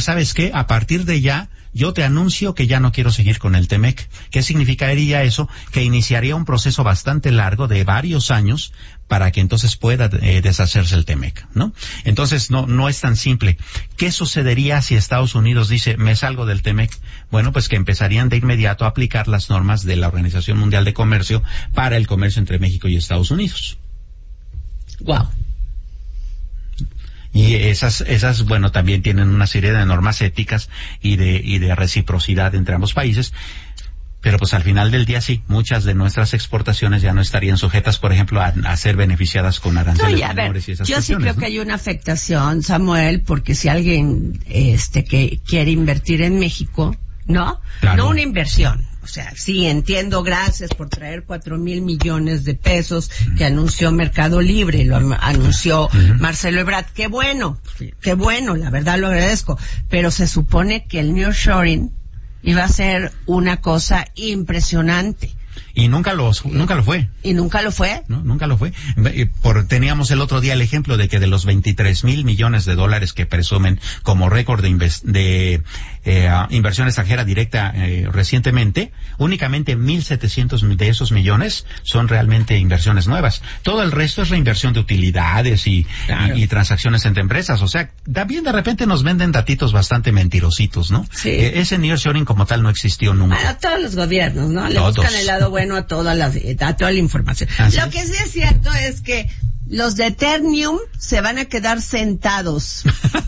¿sabes qué? A partir de ya, yo te anuncio que ya no quiero seguir con el TEMEC. ¿Qué significaría eso? Que iniciaría un proceso bastante largo de varios años para que entonces pueda deshacerse el TEMEC, ¿no? Entonces, no es tan simple. ¿Qué sucedería si Estados Unidos dice, me salgo del TEMEC? Bueno, pues que empezarían de inmediato a aplicar las normas de la Organización Mundial de Comercio para el comercio entre México y Estados Unidos. Wow. Y esas, bueno, también tienen una serie de normas éticas y de reciprocidad entre ambos países. Pero pues al final del día sí, muchas de nuestras exportaciones ya no estarían sujetas, por ejemplo, a ser beneficiadas con aranceles menores y esas yo cuestiones. Sí creo, ¿no?, que hay una afectación, Samuel, porque si alguien que quiere invertir en México, ¿no? Claro. No una inversión. O sea, sí, entiendo, gracias por traer 4,000 millones de pesos que anunció Mercado Libre, lo anunció Marcelo Ebrard. Qué bueno, la verdad lo agradezco. Pero se supone que el nearshoring iba a ser una cosa impresionante. Y nunca lo fue. ¿Y nunca lo fue? No, nunca lo fue. Teníamos el otro día el ejemplo de que de los 23,000 millones de dólares que presumen como récord de inversión extranjera directa recientemente, únicamente 1,700 de esos millones son realmente inversiones nuevas. Todo el resto es reinversión de utilidades y transacciones entre empresas. O sea, también de repente nos venden datitos bastante mentirositos, ¿no? Sí. Ese nearshoring como tal no existió nunca. A todos los gobiernos, ¿no? Le buscan el lado bueno a toda la información. Lo que sí es cierto es que los de Ternium se van a quedar sentados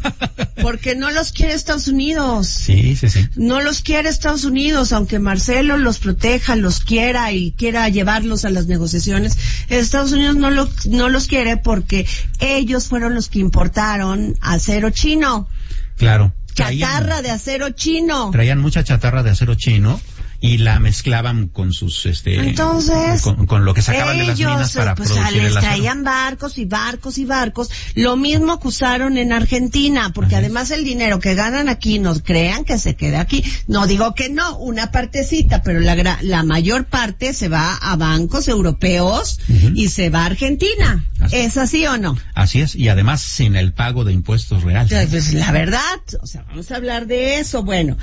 porque no los quiere Estados Unidos. Sí. No los quiere Estados Unidos, aunque Marcelo los proteja, los quiera y quiera llevarlos a las negociaciones. Estados Unidos no los quiere porque ellos fueron los que importaron acero chino. Claro. Chatarra de acero chino. Traían mucha chatarra de acero chino y la mezclaban con sus entonces con lo que sacaban de las minas para producir el acero. Traían barcos y barcos, lo mismo que usaron en Argentina, porque además el dinero que ganan aquí no crean que se quede aquí. No digo que no, una partecita, pero la mayor parte se va a bancos europeos y se va a Argentina. ¿Es así o no? Así es, y además sin el pago de impuestos reales. Pues la verdad, o sea, vamos a hablar de eso. Bueno,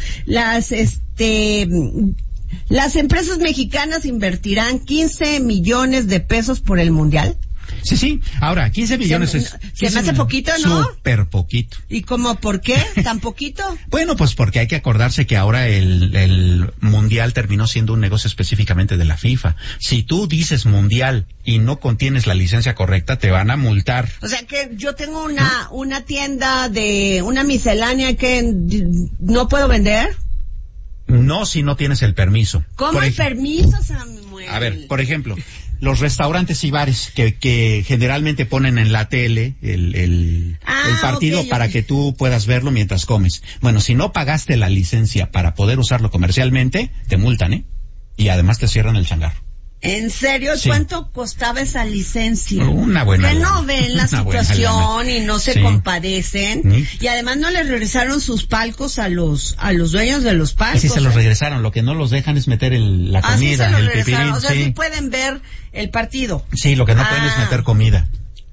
las empresas mexicanas invertirán 15 millones de pesos por el Mundial. Sí. Ahora, 15 millones se me hace poquito, ¿no? Súper poquito. ¿Y cómo por qué tan poquito? Bueno, pues porque hay que acordarse que ahora el Mundial terminó siendo un negocio específicamente de la FIFA. Si tú dices Mundial y no contienes la licencia correcta, te van a multar. O sea que yo tengo una tienda de una miscelánea que no puedo vender. No, si no tienes el permiso. ¿Cómo el permiso, Samuel? A ver, por ejemplo, los restaurantes y bares que generalmente ponen en la tele el partido para que tú puedas verlo mientras comes. Bueno, si no pagaste la licencia para poder usarlo comercialmente, te multan, ¿eh? Y además te cierran el changarro. ¿En serio? Sí. ¿Cuánto costaba esa licencia? Una buena Que no ven la situación y no se compadecen. Y además no les regresaron sus palcos a los dueños de los palcos. Sí, se los regresaron. Lo que no los dejan es meter la comida, el pipirín. O sea, sí pueden ver el partido. Sí, lo que no pueden es meter comida.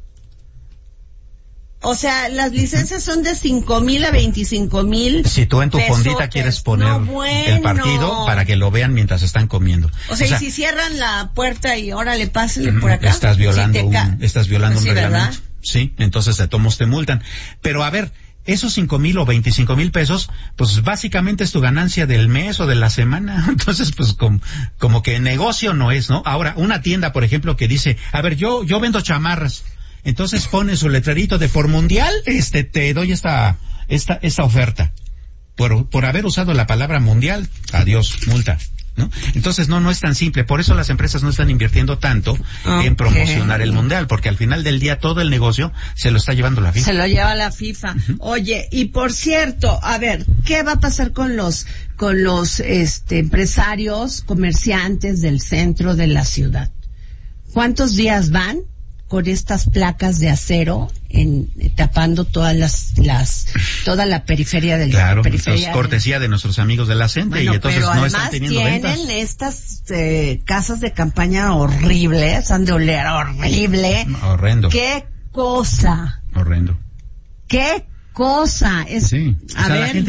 O sea, las licencias son de 5,000 a 25,000. Si tú en tu fondita quieres poner el partido para que lo vean mientras están comiendo. O sea, y si cierran la puerta y órale, pásenle por acá. Estás violando un reglamento. ¿Verdad? Sí, entonces de todos te multan. Pero a ver, esos 5,000 o 25,000 pesos, pues básicamente es tu ganancia del mes o de la semana. Entonces, pues como que negocio no es, ¿no? Ahora, una tienda, por ejemplo, que dice, a ver, yo vendo chamarras. Entonces pone su letrerito de por Mundial, te doy esta oferta. Por haber usado la palabra Mundial, adiós, multa, ¿no? Entonces no es tan simple. Por eso las empresas no están invirtiendo tanto en promocionar el Mundial, porque al final del día todo el negocio se lo está llevando la FIFA. Se lo lleva la FIFA. Oye, y por cierto, a ver, ¿qué va a pasar con los empresarios, comerciantes del centro de la ciudad? ¿Cuántos días van con estas placas de acero tapando toda la periferia del periferia cortesía de nuestros amigos de la CENTE? Y entonces no están teniendo ventas. Tienen estas casas de campaña horribles, han de oler horrible. Horrendo. ¿Qué cosa? Horrendo. ¿Qué cosa? Sí. A ver.